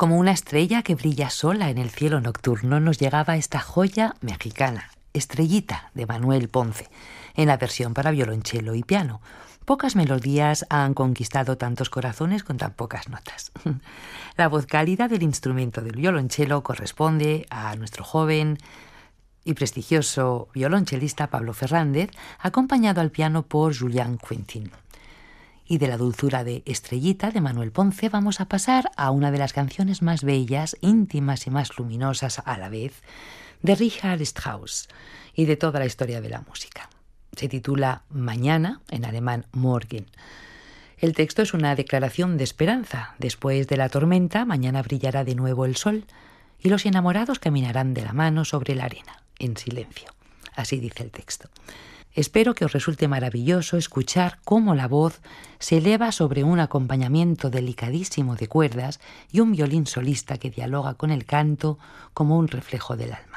Como una estrella que brilla sola en el cielo nocturno nos llegaba esta joya mexicana, Estrellita, de Manuel Ponce, en la versión para violonchelo y piano. Pocas melodías han conquistado tantos corazones con tan pocas notas. La voz cálida del instrumento del violonchelo corresponde a nuestro joven y prestigioso violonchelista Pablo Fernández, acompañado al piano por Julián Quentin. Y de la dulzura de Estrellita de Manuel Ponce vamos a pasar a una de las canciones más bellas, íntimas y más luminosas a la vez, de Richard Strauss y de toda la historia de la música. Se titula Mañana, en alemán Morgen. El texto es una declaración de esperanza. Después de la tormenta, mañana brillará de nuevo el sol y los enamorados caminarán de la mano sobre la arena, en silencio. Así dice el texto. Espero que os resulte maravilloso escuchar cómo la voz se eleva sobre un acompañamiento delicadísimo de cuerdas y un violín solista que dialoga con el canto como un reflejo del alma.